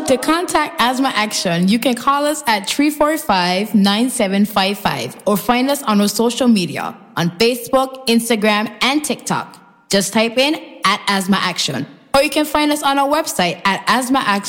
To contact Asthma Action, you can call us at 345-9755 or find us on our social media on Facebook, Instagram, and TikTok. Just type in @Asthma Action. Or you can find us on our website at asthmaaction.com.